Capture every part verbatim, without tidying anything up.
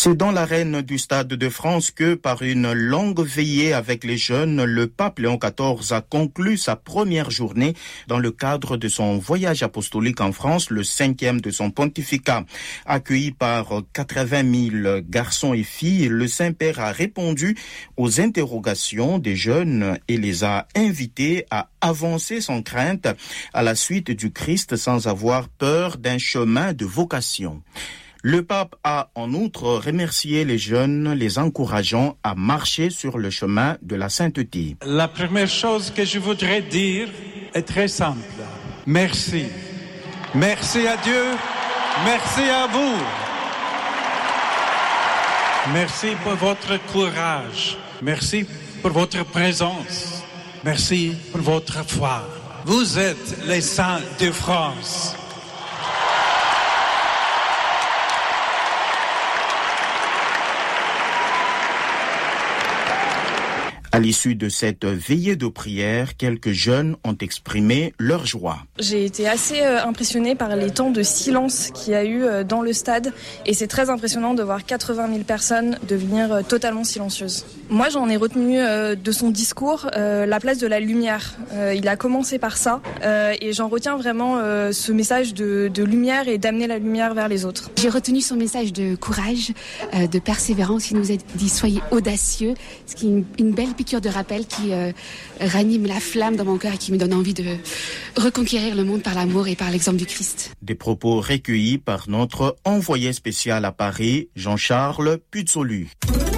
C'est dans l'arène du Stade de France que, par une longue veillée avec les jeunes, le pape Léon quatorze a conclu sa première journée dans le cadre de son voyage apostolique en France, le cinquième de son pontificat. Accueilli par quatre-vingt mille garçons et filles, le Saint-Père a répondu aux interrogations des jeunes et les a invités à avancer sans crainte à la suite du Christ sans avoir peur d'un chemin de vocation. Le pape a en outre remercié les jeunes, les encourageant à marcher sur le chemin de la sainteté. La première chose que je voudrais dire est très simple. Merci. Merci à Dieu. Merci à vous. Merci pour votre courage. Merci pour votre présence. Merci pour votre foi. Vous êtes les saints de France. À l'issue de cette veillée de prière, quelques jeunes ont exprimé leur joie. J'ai été assez euh, impressionnée par les temps de silence qu'il y a eu euh, dans le stade et c'est très impressionnant de voir quatre-vingt mille personnes devenir euh, totalement silencieuses. Moi, j'en ai retenu euh, de son discours euh, la place de la lumière. Euh, il a commencé par ça euh, et j'en retiens vraiment euh, ce message de, de lumière et d'amener la lumière vers les autres. J'ai retenu son message de courage, euh, de persévérance. Il nous a dit « Soyez audacieux », ce qui est une, une belle piqûre de rappel qui euh, ranime la flamme dans mon cœur et qui me donne envie de reconquérir le monde par l'amour et par l'exemple du Christ. Des propos recueillis par notre envoyé spécial à Paris, Jean-Charles Puzzolu.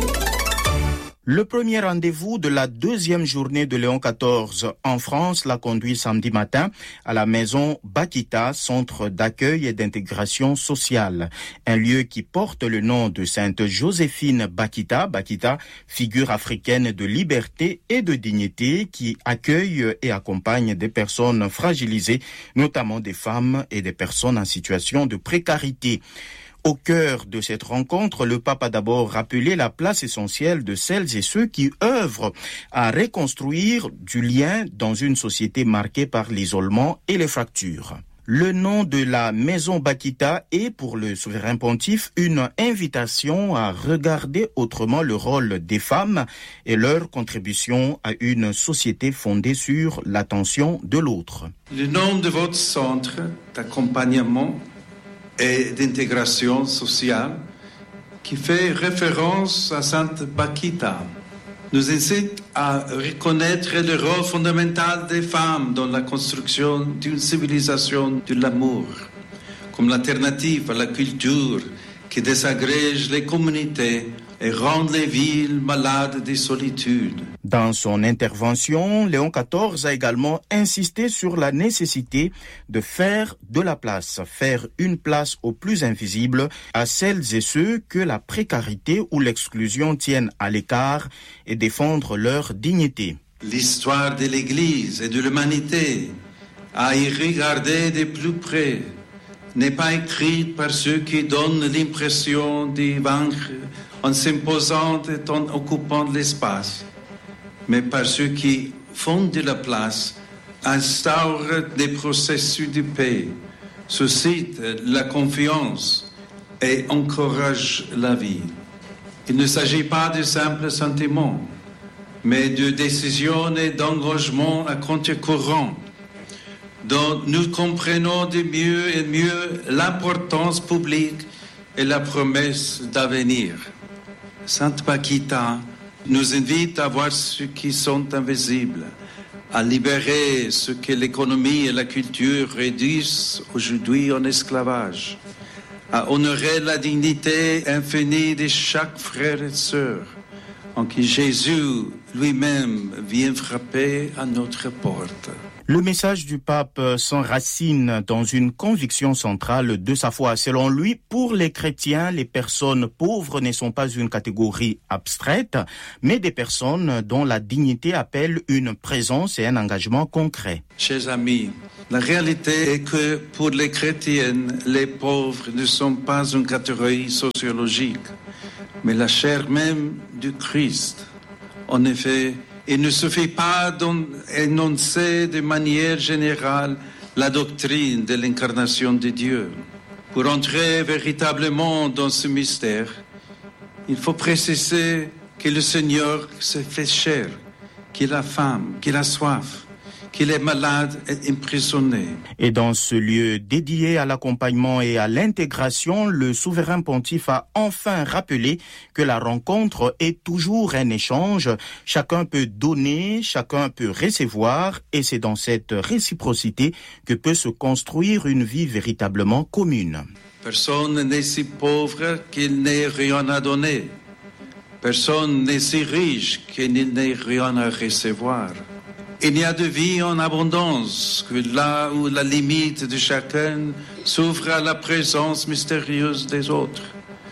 Le premier rendez-vous de la deuxième journée de Léon quatorze en France l'a conduit samedi matin à la maison Bakita, centre d'accueil et d'intégration sociale. Un lieu qui porte le nom de Sainte Joséphine Bakita, Bakita, figure africaine de liberté et de dignité qui accueille et accompagne des personnes fragilisées, notamment des femmes et des personnes en situation de précarité. Au cœur de cette rencontre, le pape a d'abord rappelé la place essentielle de celles et ceux qui œuvrent à reconstruire du lien dans une société marquée par l'isolement et les fractures. Le nom de la maison Bakita est pour le souverain pontife une invitation à regarder autrement le rôle des femmes et leur contribution à une société fondée sur l'attention de l'autre. Le nom de votre centre d'accompagnement et d'intégration sociale qui fait référence à Sainte Bakita nous incite à reconnaître le rôle fondamental des femmes dans la construction d'une civilisation de l'amour, comme l'alternative à la culture qui désagrège les communautés et rend les villes malades de solitude. Dans son intervention, Léon quatorze a également insisté sur la nécessité de faire de la place, faire une place aux plus invisibles, à celles et ceux que la précarité ou l'exclusion tiennent à l'écart et défendre leur dignité. L'histoire de l'Église et de l'humanité, à y regarder de plus près, n'est pas écrite par ceux qui donnent l'impression d'y vaincre en s'imposant et en occupant de l'espace, mais par ceux qui font de la place, instaurent des processus de paix, suscitent la confiance et encouragent la vie. Il ne s'agit pas de simples sentiments, mais de décisions et d'engagements à contre-courant, dont nous comprenons de mieux et mieux l'importance publique et la promesse d'avenir. Sainte Bakita nous invite à voir ceux qui sont invisibles, à libérer ce que l'économie et la culture réduisent aujourd'hui en esclavage, à honorer la dignité infinie de chaque frère et sœur, en qui Jésus lui-même vient frapper à notre porte. Le message du pape s'enracine dans une conviction centrale de sa foi. Selon lui, pour les chrétiens, les personnes pauvres ne sont pas une catégorie abstraite, mais des personnes dont la dignité appelle une présence et un engagement concret. Chers amis, la réalité est que pour les chrétiennes, les pauvres ne sont pas une catégorie sociologique, mais la chair même du Christ. En effet, il ne suffit pas d'énoncer de manière générale la doctrine de l'incarnation de Dieu. Pour entrer véritablement dans ce mystère, il faut préciser que le Seigneur se fait chair, qu'il a faim, qu'il a soif, qu'il est malade et emprisonné. Et dans ce lieu dédié à l'accompagnement et à l'intégration, le souverain pontife a enfin rappelé que la rencontre est toujours un échange. Chacun peut donner, chacun peut recevoir, et c'est dans cette réciprocité que peut se construire une vie véritablement commune. Personne n'est si pauvre qu'il n'ait rien à donner. Personne n'est si riche qu'il n'ait rien à recevoir. Il n'y a de vie en abondance que là où la limite de chacun s'ouvre à la présence mystérieuse des autres,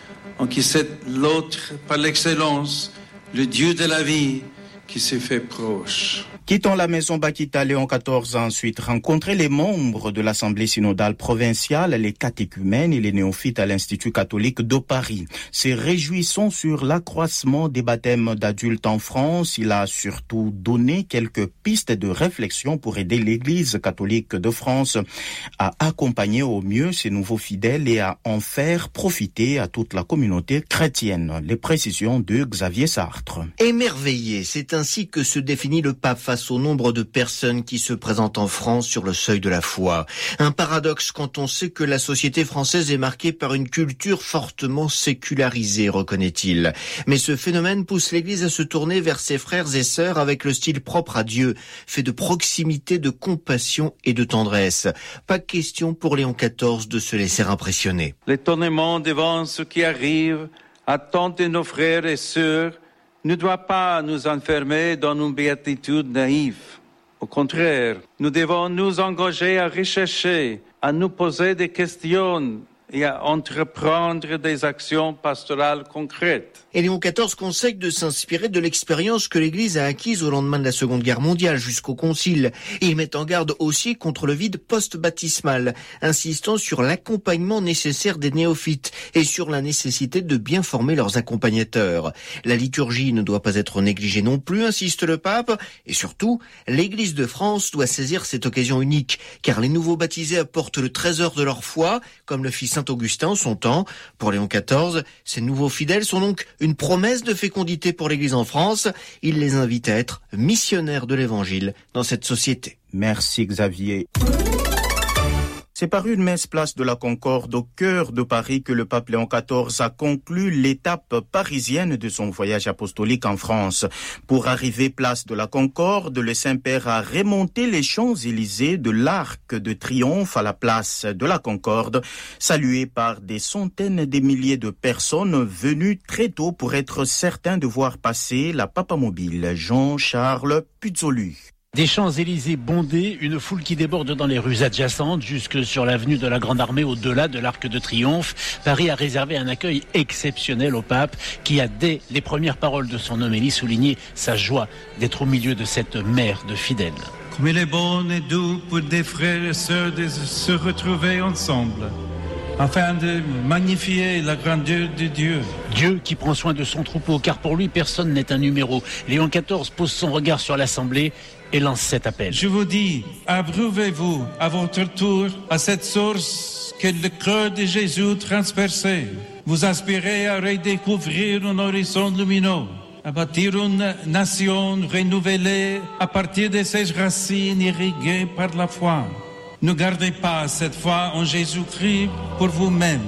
en qui c'est l'autre par l'excellence, le Dieu de la vie, qui s'est fait proche. Quittant la maison Bakita, Léon quatorze a ensuite rencontré les membres de l'Assemblée synodale provinciale, les catéchumènes et les néophytes à l'Institut catholique de Paris. Se réjouissant sur l'accroissement des baptêmes d'adultes en France, il a surtout donné quelques pistes de réflexion pour aider l'Église catholique de France à accompagner au mieux ses nouveaux fidèles et à en faire profiter à toute la communauté chrétienne. Les précisions de Xavier Sartre. Émerveillé, c'est ainsi que se définit le pape face au nombre de personnes qui se présentent en France sur le seuil de la foi. Un paradoxe quand on sait que la société française est marquée par une culture fortement sécularisée, reconnaît-il. Mais ce phénomène pousse l'Église à se tourner vers ses frères et sœurs avec le style propre à Dieu, fait de proximité, de compassion et de tendresse. Pas question pour Léon quatorze de se laisser impressionner. L'étonnement devant ce qui arrive à tant de nos frères et sœurs ne doit pas nous enfermer dans une béatitude naïve. Au contraire, nous devons nous engager à rechercher, à nous poser des questions et à entreprendre des actions pastorales concrètes. Et Léon quatorze conseille de s'inspirer de l'expérience que l'Église a acquise au lendemain de la Seconde Guerre mondiale jusqu'au Concile. Et il met en garde aussi contre le vide post-baptismal, insistant sur l'accompagnement nécessaire des néophytes et sur la nécessité de bien former leurs accompagnateurs. La liturgie ne doit pas être négligée non plus, insiste le pape, et surtout, l'Église de France doit saisir cette occasion unique, car les nouveaux baptisés apportent le trésor de leur foi, comme le fit saint Augustin en son temps. Pour Léon quatorze, ces nouveaux fidèles sont donc une promesse de fécondité pour l'Église en France. Il les invite à être missionnaires de l'Évangile dans cette société. Merci Xavier. C'est par une messe place de la Concorde au cœur de Paris que le pape Léon quatorze a conclu l'étape parisienne de son voyage apostolique en France. Pour arriver place de la Concorde, le Saint-Père a remonté les Champs-Élysées de l'Arc de Triomphe à la place de la Concorde, salué par des centaines de milliers de personnes venues très tôt pour être certains de voir passer la papamobile Jean-Charles Puzzolu. Des Champs-Élysées bondés, une foule qui déborde dans les rues adjacentes, jusque sur l'avenue de la Grande Armée, au-delà de l'Arc de Triomphe. Paris a réservé un accueil exceptionnel au pape, qui a, dès les premières paroles de son homélie, souligné sa joie d'être au milieu de cette mer de fidèles. Comme il est bon et doux pour des frères et sœurs de se retrouver ensemble, afin de magnifier la grandeur de Dieu. Dieu qui prend soin de son troupeau, car pour lui, personne n'est un numéro. Léon quatorze pose son regard sur l'Assemblée et lance cet appel. Je vous dis, abreuvez-vous à votre tour à cette source que le cœur de Jésus transpercé. Vous aspirez à redécouvrir un horizon lumineux, à bâtir une nation renouvelée à partir de ses racines irriguées par la foi. Ne gardez pas cette foi en Jésus-Christ pour vous-même,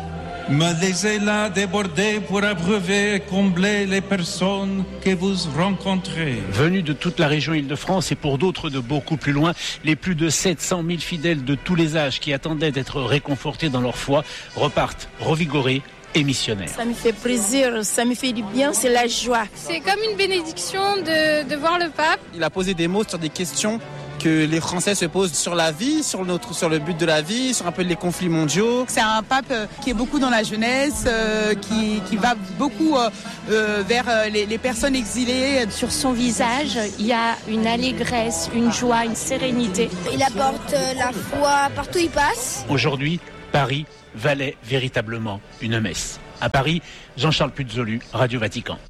mais laissez-la déborder pour abreuver et combler les personnes que vous rencontrez. Venus de toute la région Île-de-France et pour d'autres de beaucoup plus loin, les plus de sept cent mille fidèles de tous les âges qui attendaient d'être réconfortés dans leur foi repartent revigorés et missionnaires. Ça me fait plaisir, ça me fait du bien, c'est la joie. C'est comme une bénédiction de, de voir le pape. Il a posé des mots sur des questions que les Français se posent sur la vie, sur, notre, sur le but de la vie, sur un peu les conflits mondiaux. C'est un pape qui est beaucoup dans la jeunesse, euh, qui, qui va beaucoup euh, euh, vers les, les personnes exilées. Sur son visage, il y a une allégresse, une joie, une sérénité. Il apporte la foi partout où il passe. Aujourd'hui, Paris valait véritablement une messe. À Paris, Jean-Charles Puzzolu, Radio Vatican.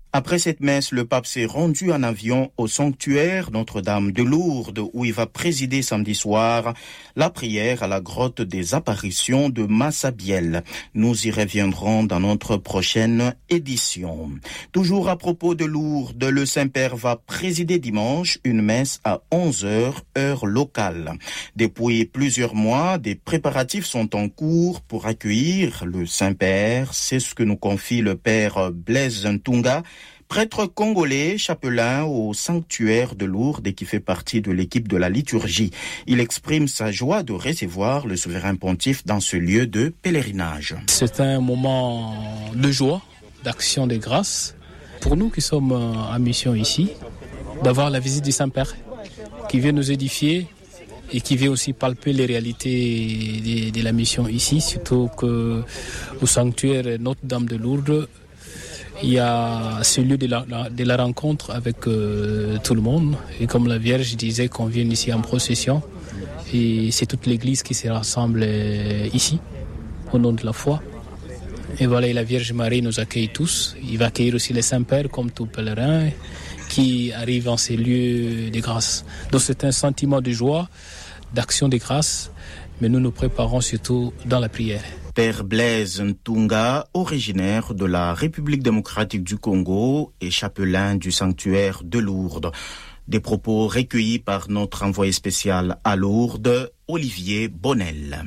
Après cette messe, le pape s'est rendu en avion au sanctuaire Notre-Dame de Lourdes où il va présider samedi soir la prière à la grotte des apparitions de Massabielle. Nous y reviendrons dans notre prochaine édition. Toujours à propos de Lourdes, le Saint-Père va présider dimanche une messe à onze heures, heure locale. Depuis plusieurs mois, des préparatifs sont en cours pour accueillir le Saint-Père. C'est ce que nous confie le Père Blaise Ntunga, prêtre congolais, chapelain au sanctuaire de Lourdes et qui fait partie de l'équipe de la liturgie. Il exprime sa joie de recevoir le souverain pontife dans ce lieu de pèlerinage. C'est un moment de joie, d'action de grâce pour nous qui sommes en mission ici, d'avoir la visite du Saint-Père qui vient nous édifier et qui vient aussi palper les réalités de, de la mission ici, surtout que au sanctuaire Notre-Dame de Lourdes, il y a ce lieu de la, de la rencontre avec euh, tout le monde. Et comme la Vierge disait qu'on vient ici en procession, et c'est toute l'Église qui se rassemble ici, au nom de la foi. Et voilà, et la Vierge Marie nous accueille tous. Il va accueillir aussi les Saints-Pères comme tout pèlerin qui arrive en ces lieux de grâce. Donc c'est un sentiment de joie, d'action de grâce, mais nous nous préparons surtout dans la prière. Père Blaise Ntunga, originaire de la République démocratique du Congo et chapelain du sanctuaire de Lourdes. Des propos recueillis par notre envoyé spécial à Lourdes, Olivier Bonnel.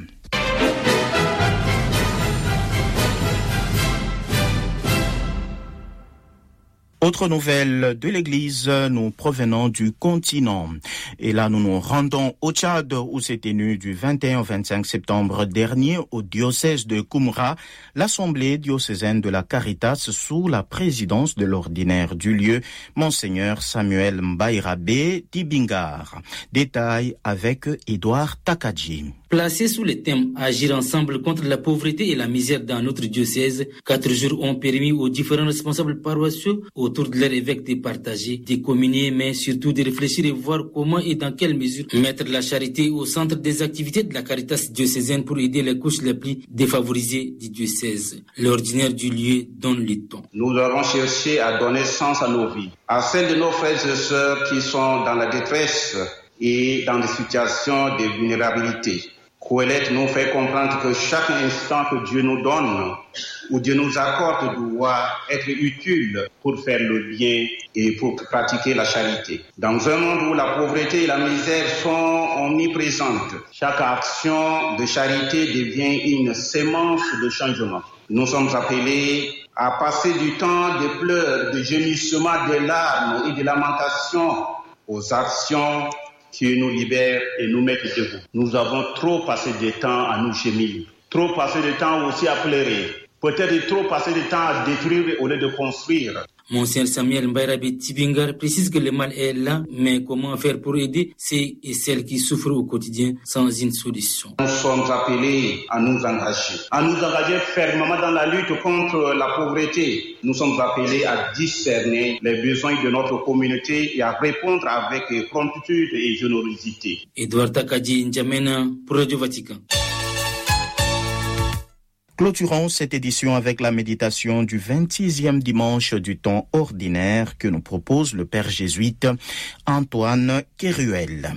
Autre nouvelle de l'Église, nous provenons du continent. Et là, nous nous rendons au Tchad où s'est tenue du vingt et un au vingt-cinq septembre dernier au diocèse de Koumra, l'assemblée diocésaine de la Caritas sous la présidence de l'ordinaire du lieu, Monseigneur Samuel Mbaïrabé Tibingar. Détail avec Édouard Takadji. Placés sous le thème « Agir ensemble contre la pauvreté et la misère dans notre diocèse », quatre jours ont permis aux différents responsables paroissiaux autour de leur évêque de partager, de communier, mais surtout de réfléchir et voir comment et dans quelle mesure mettre la charité au centre des activités de la Caritas diocésaine pour aider les couches les plus défavorisées du diocèse. L'ordinaire du lieu donne le ton. Nous avons cherché à donner sens à nos vies, à celles de nos frères et sœurs qui sont dans la détresse et dans des situations de vulnérabilité. Coëlette nous fait comprendre que chaque instant que Dieu nous donne ou Dieu nous accorde doit être utile pour faire le bien et pour pratiquer la charité. Dans un monde où la pauvreté et la misère sont omniprésentes, chaque action de charité devient une sémence de changement. Nous sommes appelés à passer du temps de pleurs, de gémissements, de larmes et de lamentations aux actions qui nous libère et nous met debout. Nous avons trop passé de temps à nous gémir, trop passé de temps aussi à pleurer, peut-être trop passé de temps à détruire au lieu de construire. Monseigneur Samuel Mbaïrabé Tibingar précise que le mal est là, mais comment faire pour aider ceux et celles qui souffrent au quotidien sans une solution. Nous sommes appelés à nous engager, à nous engager fermement dans la lutte contre la pauvreté. Nous sommes appelés à discerner les besoins de notre communauté et à répondre avec promptitude et générosité. Edouard Takadji N'Djamena pour Radio Vatican. Clôturons cette édition avec la méditation du vingt-sixième dimanche du temps ordinaire que nous propose le père jésuite Antoine Kéruel.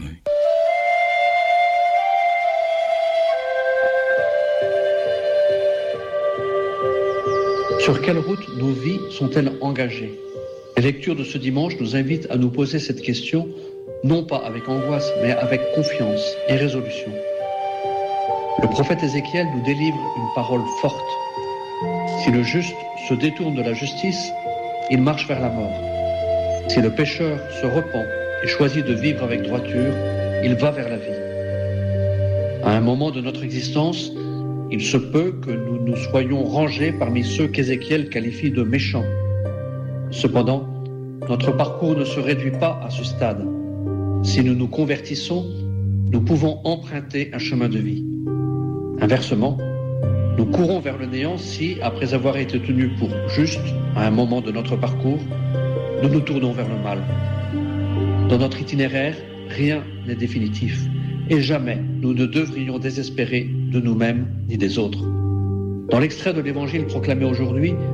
Sur quelle route nos vies sont-elles engagées ? Les lectures de ce dimanche nous invitent à nous poser cette question, non pas avec angoisse, mais avec confiance et résolution. Le prophète Ézéchiel nous délivre une parole forte. Si le juste se détourne de la justice, il marche vers la mort. Si le pécheur se repent et choisit de vivre avec droiture, il va vers la vie. À un moment de notre existence, il se peut que nous nous soyons rangés parmi ceux qu'Ézéchiel qualifie de méchants. Cependant, notre parcours ne se réduit pas à ce stade. Si nous nous convertissons, nous pouvons emprunter un chemin de vie. Inversement, nous courons vers le néant si, après avoir été tenus pour justes à un moment de notre parcours, nous nous tournons vers le mal. Dans notre itinéraire, rien n'est définitif et jamais nous ne devrions désespérer de nous-mêmes ni des autres. Dans l'extrait de l'Évangile proclamé aujourd'hui,